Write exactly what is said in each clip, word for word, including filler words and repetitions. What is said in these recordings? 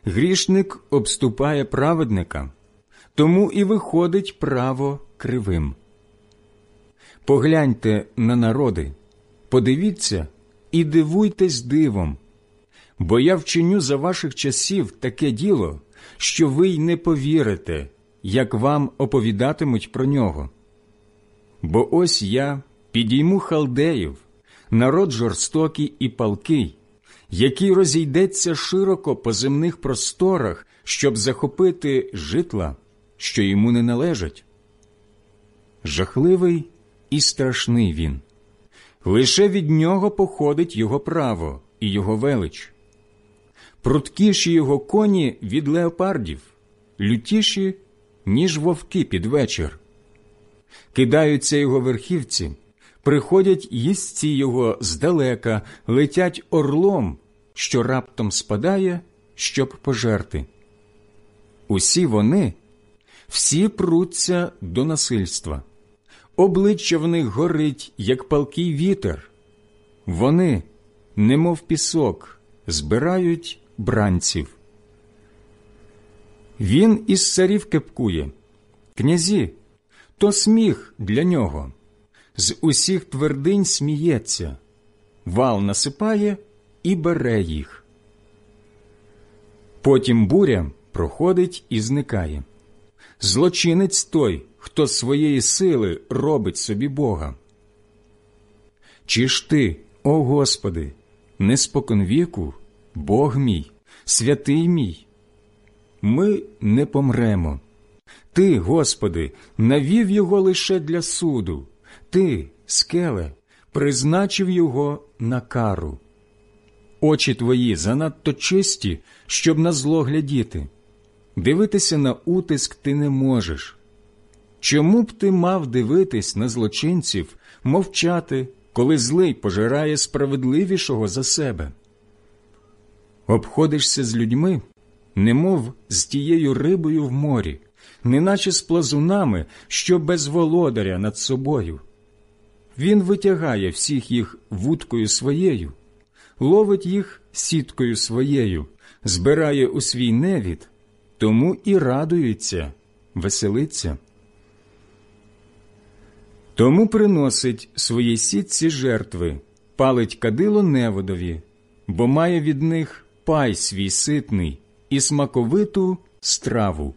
Грішник обступає праведника, тому і виходить право кривим. Погляньте на народи, подивіться і дивуйтесь дивом, бо я вчиню за ваших часів таке діло, що ви й не повірите, як вам оповідатимуть про нього. Бо ось я підійму халдеїв, народ жорстокий і палкий, який розійдеться широко по земних просторах, щоб захопити житла, що йому не належать. Жахливий і страшний він. Лише від нього походить його право і його велич. Пруткіші його коні від леопардів, лютіші, ніж вовки під вечір. Кидаються його верхівці, приходять їстці його здалека, летять орлом, що раптом спадає, щоб пожерти. Усі вони, всі пруться до насильства. Обличчя в них горить, як палкий вітер. Вони, немов пісок, збирають бранців. Він із царів кепкує. Князі, то сміх для нього. З усіх твердинь сміється. Вал насипає і бере їх. Потім буря проходить і зникає. Злочинець той, хто з своєї сили робить собі Бога. Чи ж ти, о Господи, не споконвіку, Бог мій, святий мій? Ми не помремо. Ти, Господи, навів його лише для суду. Ти, скеле, призначив його на кару. Очі твої занадто чисті, щоб на зло глядіти. Дивитися на утиск ти не можеш. Чому б ти мав дивитись на злочинців, мовчати, коли злий пожирає справедливішого за себе? Обходишся з людьми, немов з тією рибою в морі, неначе з плазунами, що без володаря над собою. Він витягає всіх їх вудкою своєю, ловить їх сіткою своєю, збирає у свій невід, тому і радується, веселиться. Тому приносить своїй сітці жертви, палить кадило неводові, бо має від них пай свій ситний і смаковиту страву.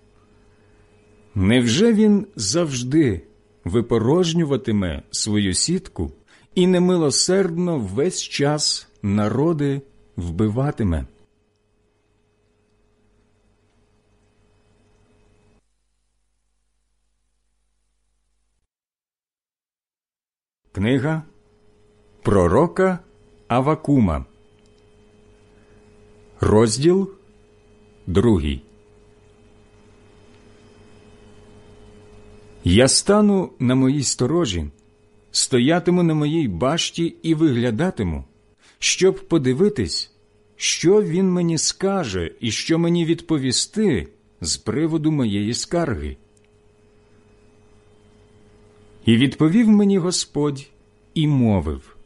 Невже він завжди випорожнюватиме свою сітку і немилосердно весь час народи вбиватиме? Книга пророка Аввакума, розділ другий. Я стану на моїй сторожі, стоятиму на моїй башті і виглядатиму, щоб подивитись, що він мені скаже і що мені відповісти з приводу моєї скарги. І відповів мені Господь і мовив: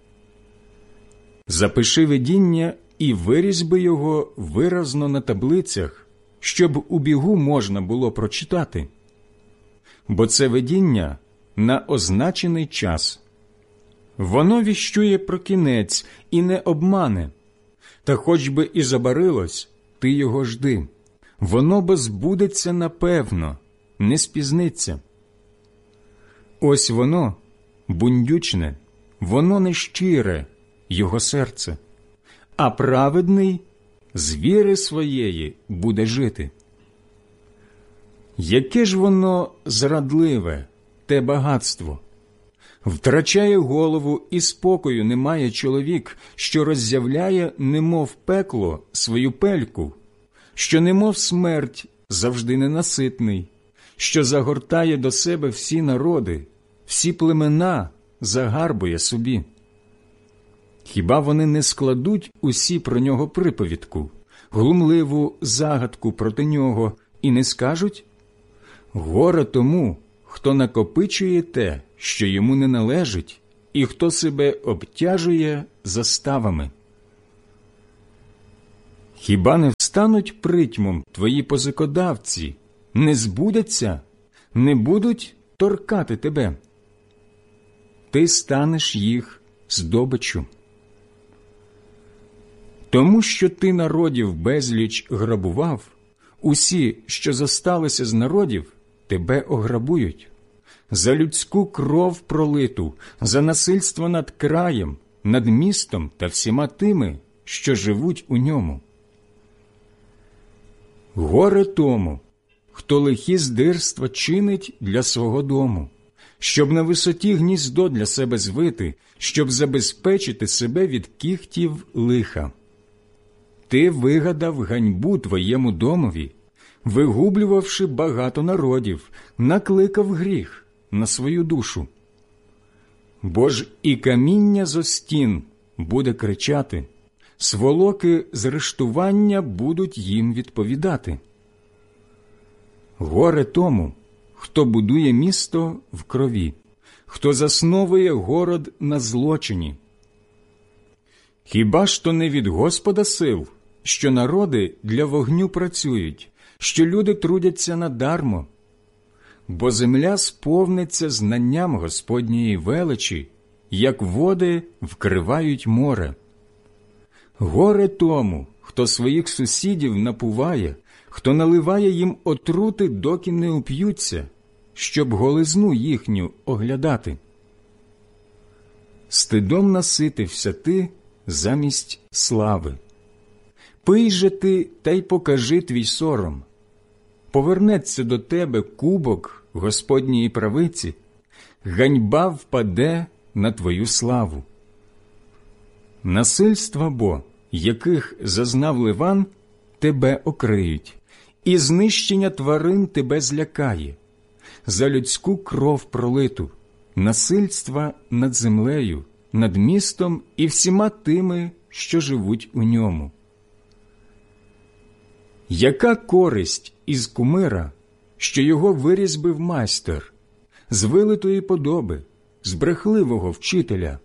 запиши видіння і вирізьби його виразно на таблицях, щоб у бігу можна було прочитати. Бо це видіння на означений час. Воно віщує про кінець і не обмане. Та хоч би і забарилось, ти його жди. Воно бо збудеться напевно, не спізниться. Ось воно, бундючне, воно нещире, його серце, а праведний з віри своєї буде жити. Яке ж воно зрадливе, те багатство! Втрачає голову і спокою немає чоловік, що роззявляє, немов пекло, свою пельку, що немов смерть завжди ненаситний, що загортає до себе всі народи, всі племена загарбує собі. Хіба вони не складуть усі про нього приповідку, глумливу загадку проти нього, і не скажуть: горе тому, хто накопичує те, що йому не належить, і хто себе обтяжує заставами. Хіба не встануть притьмом твої позикодавці, не збудяться, не будуть торкати тебе? Ти станеш їх здобиччю. Тому що ти народів безліч грабував, усі, що зосталися з народів, тебе ограбують. За людську кров пролиту, за насильство над краєм, над містом та всіма тими, що живуть у ньому. Горе тому, хто лихі здирства чинить для свого дому, щоб на висоті гніздо для себе звити, щоб забезпечити себе від кіхтів лиха. Ти вигадав ганьбу твоєму домові, вигублювавши багато народів, накликав гріх на свою душу. Бо ж і каміння зо стін буде кричати, сволоки з рештування будуть їм відповідати. Горе тому, хто будує місто в крові, хто засновує город на злочині. Хіба ж то не від Господа сил, що народи для вогню працюють, що люди трудяться надармо? Бо земля сповниться знанням Господньої величі, як води вкривають море. Горе тому, хто своїх сусідів напуває, хто наливає їм отрути, доки не уп'ються, щоб голизну їхню оглядати. Стидом наситився ти замість слави. Пий же ти та й покажи твій сором. Повернеться до тебе кубок Господньої правиці, ганьба впаде на твою славу. Насильства бо, яких зазнав Ливан, тебе окриють, і знищення тварин тебе злякає. За людську кров пролиту, насильства над землею, над містом і всіма тими, що живуть у ньому. Яка користь із кумира, що його вирізбив майстер, з вилитої подоби, з брехливого вчителя?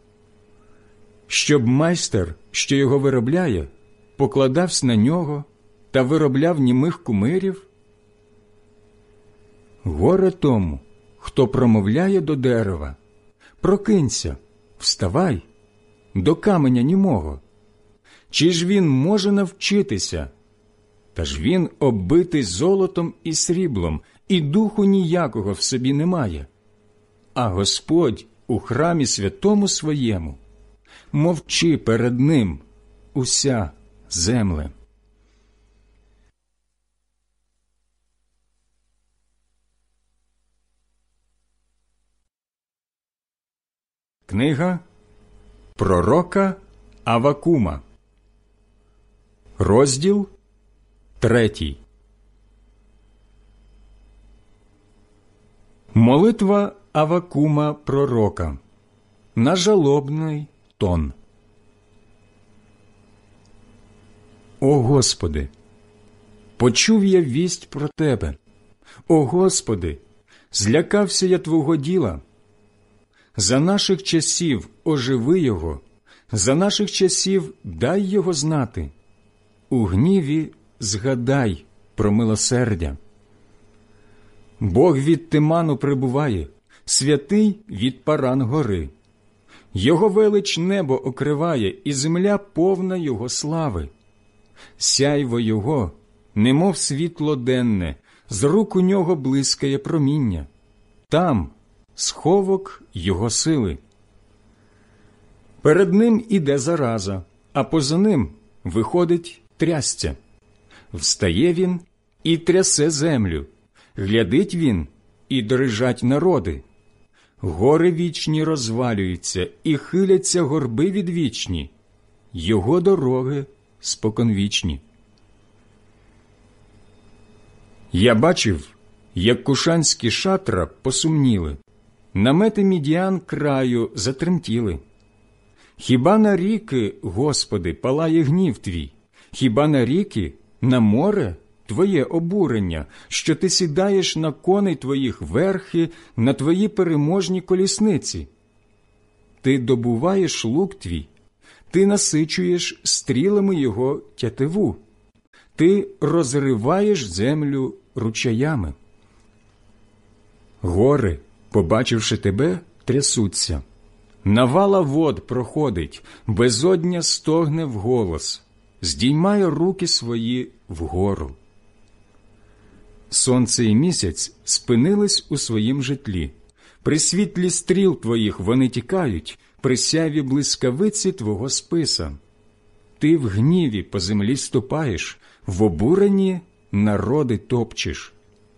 Щоб майстер, що його виробляє, покладався на нього та виробляв німих кумирів? Горе тому, хто промовляє до дерева: прокинься, вставай, до каменя німого. Чи ж він може навчитися? Та ж він оббитий золотом і сріблом, і духу ніякого в собі немає. А Господь у храмі святому своєму. Мовчи перед ним, уся земле. Книга пророка Аввакума, розділ третій. Молитва Аввакума пророка на жалобний тон. О Господи, почув я вість про Тебе. О Господи, злякався я Твого діла. За наших часів оживи його, за наших часів дай його знати. У гніві згадай про милосердя. Бог від Тиману прибуває, святий від Паран гори. Його велич небо окриває, і земля повна його слави. Сяйво його, немов світло денне, з рук у нього блискає проміння. Там сховок його сили. Перед ним іде зараза, а поза ним виходить трясця. Встає він і трясе землю, глядить він і дрижать народи. Гори вічні розвалюються, і хиляться горби відвічні, його дороги споконвічні. Я бачив, як кушанські шатра посумніли, намети Мідіан краю затремтіли. Хіба на ріки, Господи, палає гнів Твій? Хіба на ріки, на море Твоє обурення, що Ти сідаєш на коней Твоїх верхи, на Твої переможні колісниці? Ти добуваєш лук Твій, ти насичуєш стрілами його тятиву, ти розриваєш землю ручаями. Гори, побачивши тебе, трясуться. Навала вод проходить, безодня стогне вголос, здіймає руки свої вгору. Сонце і місяць спинились у своїм житлі. При світлі стріл твоїх вони тікають, при сяві блискавиці твого списа. Ти в гніві по землі ступаєш, в обуренні народи топчеш.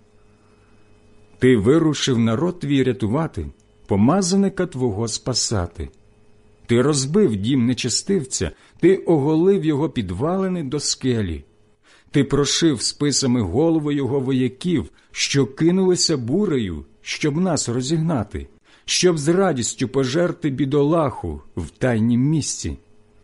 Ти вирушив народ твій рятувати, помазаника твого спасати. Ти розбив дім нечестивця, ти оголив його підвалини до скелі. Ти прошив списами голови його вояків, що кинулися бурею, щоб нас розігнати, щоб з радістю пожерти бідолаху в тайнім місці.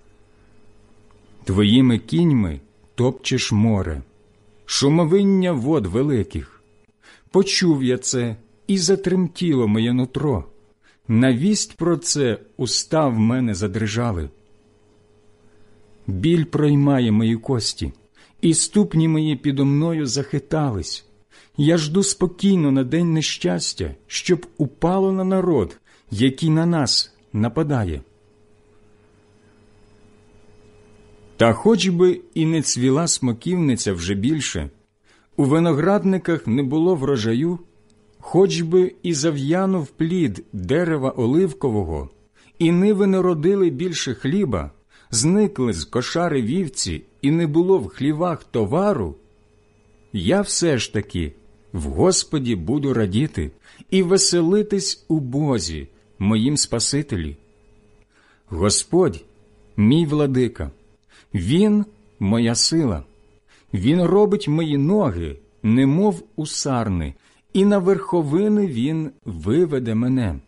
Твоїми кіньми топчеш море, шумовиння вод великих. Почув я це, і затремтіло моє нутро. На вість про це уста в мене задрижали. Біль проймає мої кості, і ступні мої підо мною захитались. Я жду спокійно на день нещастя, щоб упало на народ, який на нас нападає. Та хоч би і не цвіла смоківниця вже більше, у виноградниках не було врожаю, хоч би і зав'янув плід дерева оливкового, і ниви не родили більше хліба, зникли з кошари вівці, і не було в хлівах товару, я все ж таки в Господі буду радіти і веселитись у Бозі, моїм Спасителі. Господь – мій владика, Він – моя сила, Він робить мої ноги, немов у сарни, і на верховини Він виведе мене.